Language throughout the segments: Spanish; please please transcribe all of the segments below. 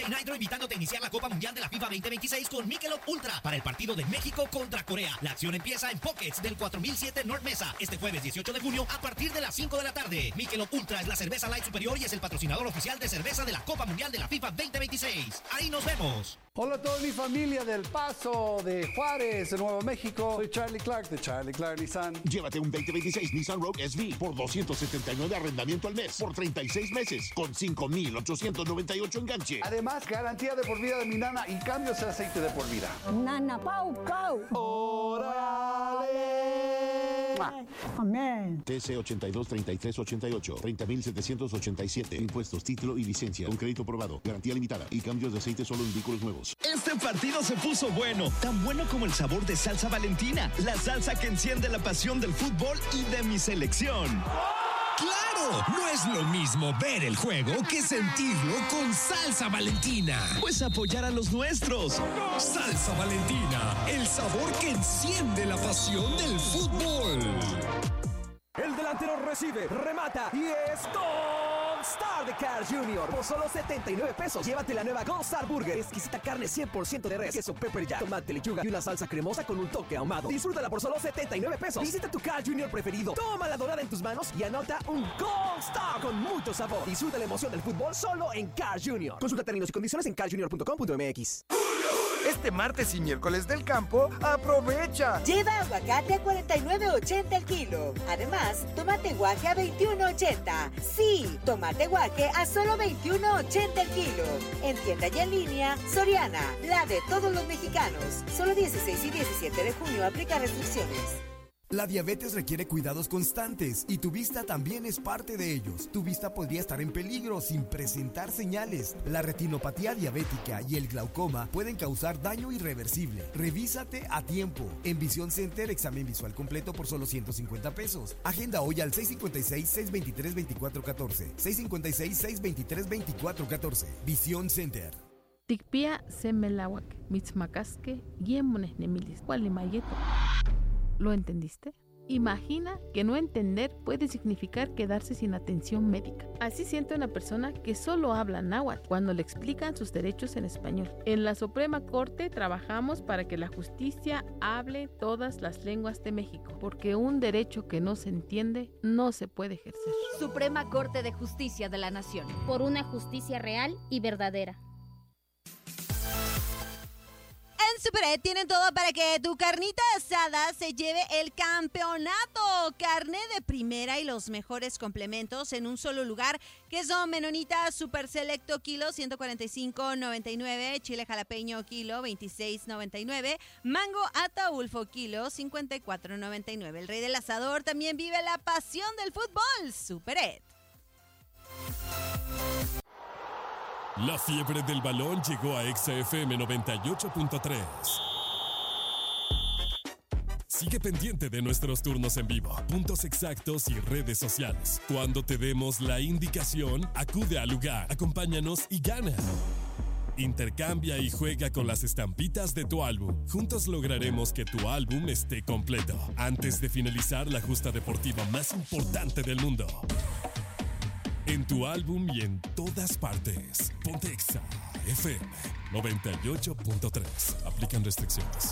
Nitro invitándote a iniciar la Copa Mundial de la FIFA 2026 con Michelob Ultra para el partido de México contra Corea. La acción empieza en Pockets del 4007 North Mesa este jueves 18 de junio a partir de las 5 de la tarde. Michelob Ultra es la cerveza light superior y es el patrocinador oficial de cerveza de la Copa Mundial de la FIFA 2026. Ahí nos vemos. Hola a toda mi familia del Paso, de Juárez, de Nuevo México. Soy Charlie Clark de Charlie Clark Nissan. Llévate un 2026 Nissan Rogue SV por $279 arrendamiento al mes por 36 meses con $5,898 enganche. Además, garantía de por vida de mi nana y cambios de aceite de por vida. Nana, pau, pau. ¡Órale! Amén. TC 823388, 30,787. Impuestos, título y licencia. Un crédito aprobado. Garantía limitada. Y cambios de aceite solo en vehículos nuevos. Este partido se puso bueno. Tan bueno como el sabor de salsa Valentina. La salsa que enciende la pasión del fútbol y de mi selección. ¡Claro! No es lo mismo ver el juego que sentirlo con Salsa Valentina. Pues apoyar a los nuestros. Salsa Valentina, el sabor que enciende la pasión del fútbol. El delantero recibe, remata y es Gold Star de Carl Jr. Por solo 79 pesos, llévate la nueva Gold Star Burger. Exquisita carne 100% de res, queso pepper jack, tomate, lechuga y una salsa cremosa con un toque ahumado. Disfrútala por solo 79 pesos. Visita tu Carl Jr. preferido. Toma la dorada en tus manos y anota un Gold Star con mucho sabor. Disfruta la emoción del fútbol solo en Carl Jr. Consulta términos y condiciones en carljr.com.mx. Este martes y miércoles del campo, aprovecha. Lleva aguacate a $49.80 el kilo. Además, tomate guaje a $21.80. Sí, tomate guaje a solo $21.80 el kilo. En tienda y en línea, Soriana, la de todos los mexicanos. Solo 16 y 17 de junio aplica restricciones. La diabetes requiere cuidados constantes y tu vista también es parte de ellos. Tu vista podría estar en peligro sin presentar señales. La retinopatía diabética y el glaucoma pueden causar daño irreversible. Revísate a tiempo. En Visión Center, examen visual completo por solo $150. Agenda hoy al 656-623-2414. 656-623-2414. Visión Center. Tikpia semelawak, mitzmacasque, yemones nemilis, gualimayeto. ¿Lo entendiste? Imagina que no entender puede significar quedarse sin atención médica. Así siente una persona que solo habla náhuatl cuando le explican sus derechos en español. En la Suprema Corte trabajamos para que la justicia hable todas las lenguas de México, porque un derecho que no se entiende no se puede ejercer. Suprema Corte de Justicia de la Nación. Por una justicia real y verdadera. En Super tienen todo para que tu carnita asada se lleve el campeonato. Carne de primera y los mejores complementos en un solo lugar, que son menonita super selecto kilo $145.99, chile jalapeño kilo $26.99, mango ataulfo kilo $54.99. El rey del asador también vive la pasión del fútbol. Super. La fiebre del balón llegó a XFM 98.3. Sigue pendiente de nuestros turnos en vivo, puntos exactos y redes sociales. Cuando te demos la indicación, acude al lugar, acompáñanos y gana. Intercambia y juega con las estampitas de tu álbum. Juntos lograremos que tu álbum esté completo antes de finalizar la justa deportiva más importante del mundo. En tu álbum y en todas partes. Ponte Exa FM 98.3. Aplican restricciones.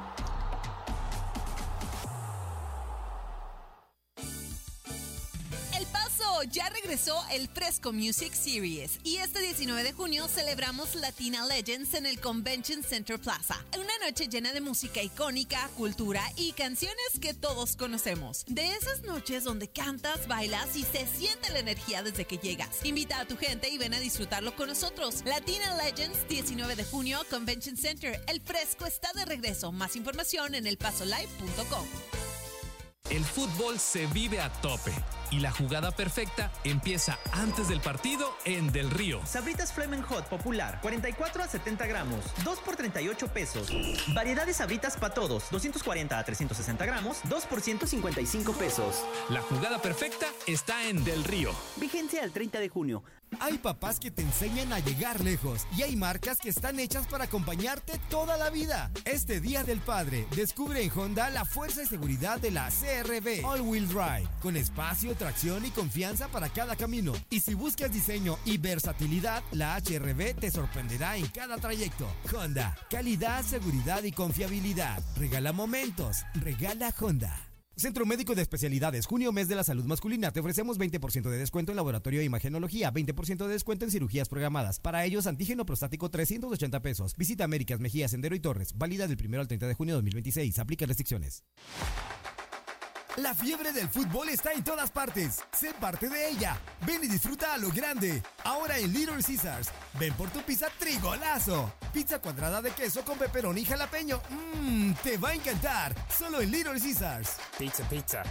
Ya regresó el Fresco Music Series y este 19 de junio celebramos Latina Legends en el Convention Center Plaza. Una noche llena de música icónica, cultura y canciones que todos conocemos. De esas noches donde cantas, bailas y se siente la energía desde que llegas. Invita a tu gente y ven a disfrutarlo con nosotros. Latina Legends, 19 de junio, Convention Center. El Fresco está de regreso. Más información en elpasolive.com. El fútbol se vive a tope y la jugada perfecta empieza antes del partido en Del Río. Sabritas Flamin' Hot popular, 44 a 70 gramos, 2 por 38 pesos. Variedad de sabritas para todos, 240 a 360 gramos, 2 por 155 pesos. La jugada perfecta está en Del Río. Vigencia al 30 de junio. Hay papás que te enseñan a llegar lejos y hay marcas que están hechas para acompañarte toda la vida. Este Día del Padre, descubre en Honda la fuerza y seguridad de la HR-V All Wheel Drive, con espacio, tracción y confianza para cada camino. Y si buscas diseño y versatilidad, la HR-V te sorprenderá en cada trayecto. Honda, calidad, seguridad y confiabilidad. Regala momentos, regala Honda. Centro Médico de Especialidades, junio, mes de la salud masculina. Te ofrecemos 20% de descuento en laboratorio de imagenología, 20% de descuento en cirugías programadas. Para ellos, antígeno prostático, 380 pesos. Visita Américas, Mejía, Sendero y Torres. Válida del 1 al 30 de junio de 2026. Aplica restricciones. La fiebre del fútbol está en todas partes. Sé parte de ella. Ven y disfruta a lo grande. Ahora en Little Caesars. Ven por tu pizza Trigolazo. Pizza cuadrada de queso con pepperoni y jalapeño. Te va a encantar. Solo en Little Caesars. Pizza.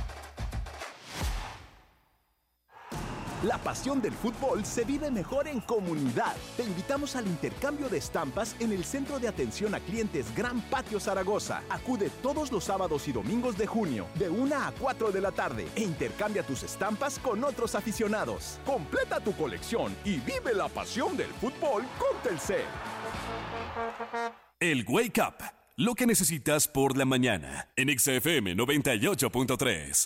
La pasión del fútbol se vive mejor en comunidad. Te invitamos al intercambio de estampas en el Centro de Atención a Clientes Gran Patio Zaragoza. Acude todos los sábados y domingos de junio, de 1 a 4 de la tarde, e intercambia tus estampas con otros aficionados. Completa tu colección y vive la pasión del fútbol con Telcel. El Wake Up, lo que necesitas por la mañana, en XFM 98.3.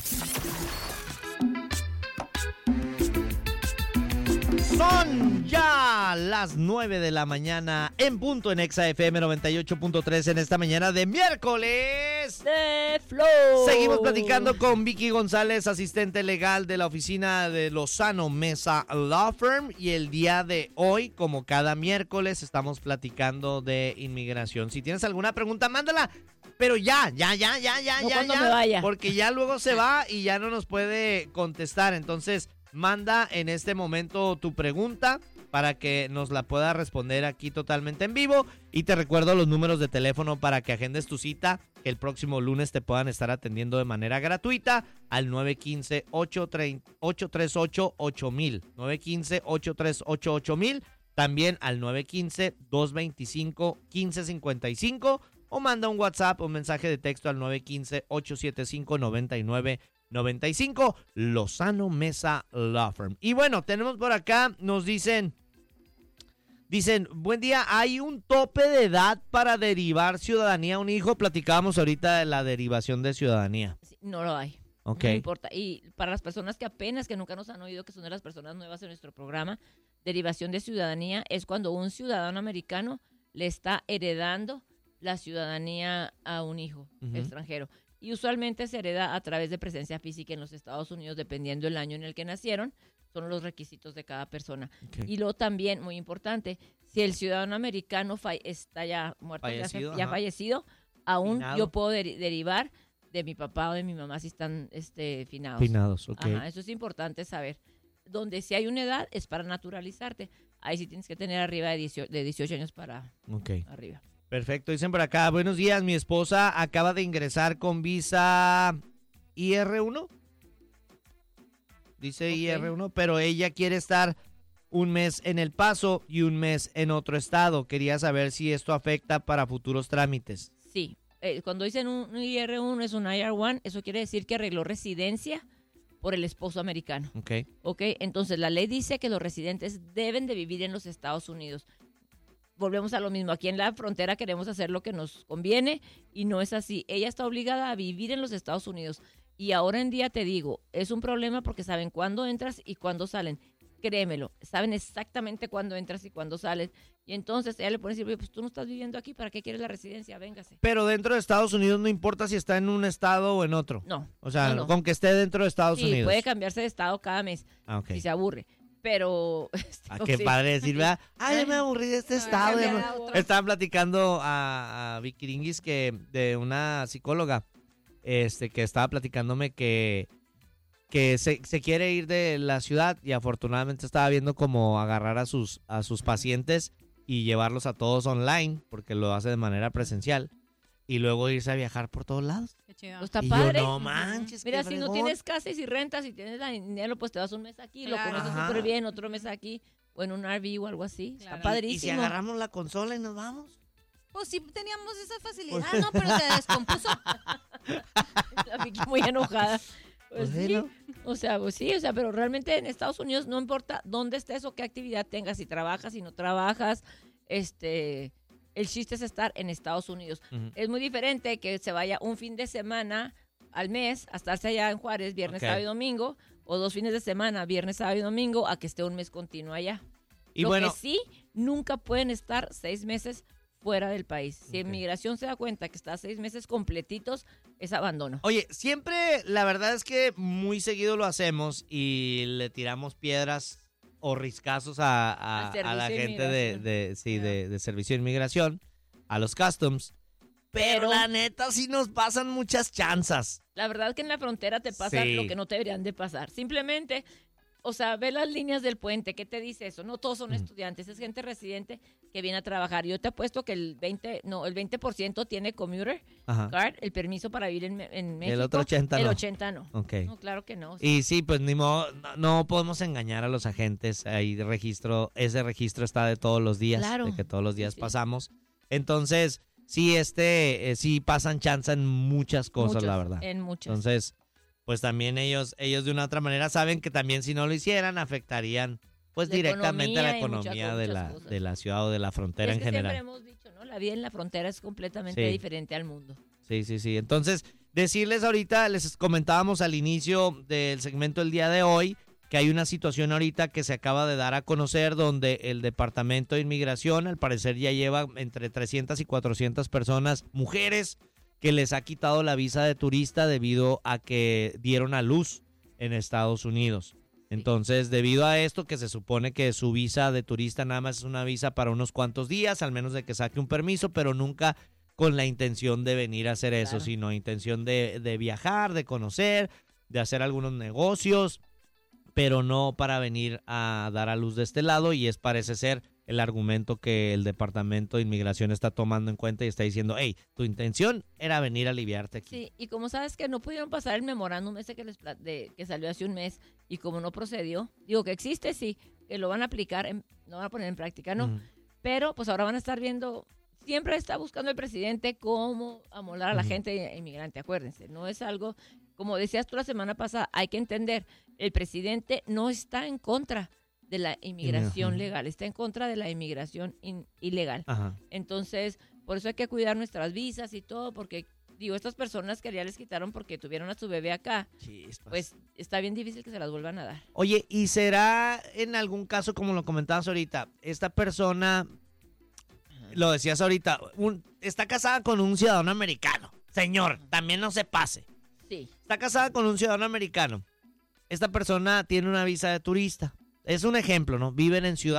Son ya las 9 de la mañana en punto en XFM 98.3 en esta mañana de miércoles de Flow. Seguimos platicando con Vicky González, asistente legal de la oficina de Lozano Mesa Law Firm, y el día de hoy, como cada miércoles, estamos platicando de inmigración. Si tienes alguna pregunta, mándala. Pero ya, me vaya. porque ya luego se va y ya no nos puede contestar. Entonces, manda en este momento tu pregunta para que nos la pueda responder aquí totalmente en vivo. Y te recuerdo los números de teléfono para que agendes tu cita, que el próximo lunes te puedan estar atendiendo de manera gratuita al 915-838-8000. 915-838-8000. También al 915-225-1555. O manda un WhatsApp o mensaje de texto al 915-875-9995. Lozano Mesa Law Firm. Y bueno, tenemos por acá, nos dicen, buen día, ¿hay un tope de edad para derivar ciudadanía a un hijo? Platicábamos ahorita de la derivación de ciudadanía. Sí, no lo hay. Ok. No importa. Y para las personas que nunca nos han oído, que son de las personas nuevas en nuestro programa, derivación de ciudadanía es cuando un ciudadano americano le está heredando la ciudadanía a un hijo extranjero. Y usualmente se hereda a través de presencia física en los Estados Unidos, dependiendo del año en el que nacieron. Son los requisitos de cada persona. Okay. Y luego también, muy importante, si el ciudadano americano está ya muerto, ya fallecido, aún finado. Yo puedo derivar de mi papá o de mi mamá si están finados. Finados, ok. Ajá, eso es importante saber. Donde si hay una edad es para naturalizarte. Ahí sí tienes que tener arriba de 18 años para arriba. Perfecto, dicen por acá, buenos días, mi esposa acaba de ingresar con visa IR1. Dice IR1, pero ella quiere estar un mes en El Paso y un mes en otro estado. Quería saber si esto afecta para futuros trámites. Sí, cuando dicen un IR1 es un IR1, eso quiere decir que arregló residencia por el esposo americano. Ok, entonces la ley dice que los residentes deben de vivir en los Estados Unidos. Volvemos a lo mismo, aquí en la frontera queremos hacer lo que nos conviene y no es así. Ella está obligada a vivir en los Estados Unidos y ahora en día te digo, es un problema porque saben cuándo entras y cuándo salen. Créemelo, saben exactamente cuándo entras y cuándo sales. Y entonces ella le puede decir, pues tú no estás viviendo aquí, ¿para qué quieres la residencia? Véngase. Pero dentro de Estados Unidos no importa si está en un estado o en otro. No. O sea, no. Con que esté dentro de Estados Unidos. Sí, puede cambiarse de estado cada mes si se aburre. Pero... qué padre decir, ¿verdad? Ay, me aburrí de este estado. Estaban platicando a Vicky Ringuis de una psicóloga que estaba platicándome que se quiere ir de la ciudad y afortunadamente estaba viendo cómo agarrar a sus pacientes y llevarlos a todos online, porque lo hace de manera presencial, y luego irse a viajar por todos lados. Qué chido. Está padre. Yo, no manches, mira, si no tienes casa y si rentas y tienes dinero, pues te vas un mes aquí, lo conoces súper bien, otro mes aquí, o en un RV o algo así. Claro. Está padrísimo. ¿Y si agarramos la consola y nos vamos? Pues sí teníamos esa facilidad, ¿no? Pero se descompuso. La Vicky muy enojada. Pues sí, ¿no? O sea, pero realmente en Estados Unidos no importa dónde estés o qué actividad tengas, si trabajas, si no trabajas, el chiste es estar en Estados Unidos. Es muy diferente que se vaya un fin de semana al mes a estarse allá en Juárez, viernes, Ok. sábado y domingo, o 2 fines de semana, viernes, sábado y domingo, a que esté un mes continuo allá. Y Lo bueno- que sí, nunca pueden estar 6 meses fuera del país. Si Inmigración se da cuenta que está 6 meses completitos, es abandono. Oye, siempre, la verdad es que muy seguido lo hacemos y le tiramos piedras o riscazos a la servicio de gente de servicio de inmigración, a los customs, pero la neta sí nos pasan muchas chanzas. La verdad es que en la frontera te pasa Sí. lo que no te deberían de pasar. Simplemente, o sea, ve las líneas del puente. ¿Qué te dice eso? No todos son estudiantes, es gente residente que viene a trabajar. Yo te apuesto que el 20% tiene commuter Ajá. card, el permiso para vivir en México. El otro 80 El no. 80 no. Ok. No, claro que no. Y sí, pues ni modo, no podemos engañar a los agentes. Ahí ese registro está de todos los días, Claro. de que todos los días pasamos. Entonces, sí, sí pasan chance en muchas cosas, Muchos, la verdad. en muchas. Entonces, pues también ellos de una otra manera saben que también si no lo hicieran afectarían pues La directamente a la economía y economía muchas cosas. de la ciudad o de la frontera Es en que general. siempre hemos dicho, ¿no? La vida en la frontera es completamente Sí. diferente al mundo. Sí. Entonces, decirles ahorita, les comentábamos al inicio del segmento del día de hoy, que hay una situación ahorita que se acaba de dar a conocer donde el Departamento de Inmigración, al parecer ya lleva entre 300 y 400 personas, mujeres, que les ha quitado la visa de turista debido a que dieron a luz en Estados Unidos. Entonces, debido a esto, que se supone que su visa de turista nada más es una visa para unos cuantos días, al menos de que saque un permiso, pero nunca con la intención de venir a hacer eso, Claro. sino intención de viajar, de conocer, de hacer algunos negocios, pero no para venir a dar a luz de este lado, y parece ser el argumento que el Departamento de Inmigración está tomando en cuenta y está diciendo, hey, tu intención era venir a aliviarte aquí. Sí, y como sabes que no pudieron pasar el memorándum ese que salió hace un mes y como no procedió, digo que existe, sí, que lo van a aplicar, no van a poner en práctica, ¿no? Ujú. Pero pues ahora van a estar viendo, siempre está buscando el presidente cómo amolar a la Ujú. gente inmigrante, acuérdense, no es algo, como decías tú la semana pasada, hay que entender, el presidente no está en contra de la inmigración Ujú. legal, está en contra de la inmigración ilegal. Ajá. Entonces, por eso hay que cuidar nuestras visas y todo, porque, digo, estas personas que ya les quitaron porque tuvieron a su bebé acá, pues está bien difícil que se las vuelvan a dar. Oye, ¿y será en algún caso, como lo comentabas ahorita, esta persona, lo decías ahorita, está casada con un ciudadano americano? Señor, también no se pase. Sí. Está casada con un ciudadano americano. Esta persona tiene una visa de turista. Es un ejemplo, ¿no? Viven en Ciudad